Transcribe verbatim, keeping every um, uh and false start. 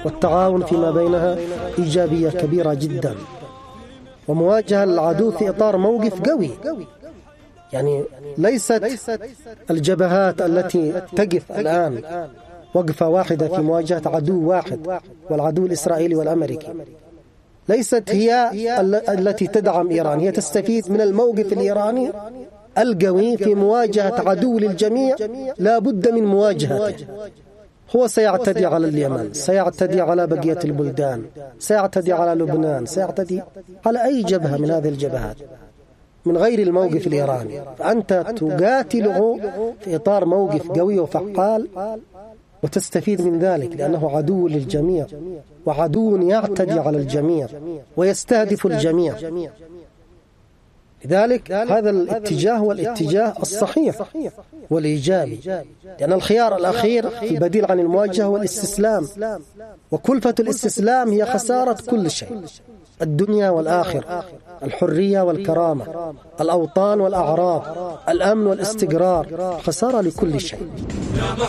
والتعاون فيما بينها إيجابية كبيرة جدا، ومواجهة العدو في إطار موقف قوي. يعني ليست الجبهات التي تقف الآن وقفة واحدة في مواجهة عدو واحد، والعدو الإسرائيلي والأمريكي، ليست هي التي تدعم إيران. هي تستفيد من الموقف الإيراني القوي في مواجهة عدو للجميع لا بد من مواجهته. هو سيعتدي على اليمن، سيعتدي على بقية البلدان، سيعتدي على لبنان، سيعتدي على أي جبهة من هذه الجبهات من غير الموقف الإيراني. فأنت تقاتله في إطار موقف قوي وفعال وتستفيد من ذلك، لأنه عدو للجميع وعدو يعتدي على الجميع ويستهدف الجميع. لذلك هذا الاتجاه هو الاتجاه الصحيح والإيجابي، لأن الخيار الأخير البديل عن المواجهة هو الاستسلام، وكلفة الاستسلام هي خسارة كل شيء، الدنيا والآخرة، الحرية والكرامة، الأوطان والأعراض، الأمن والاستقرار، خسارة لكل شيء.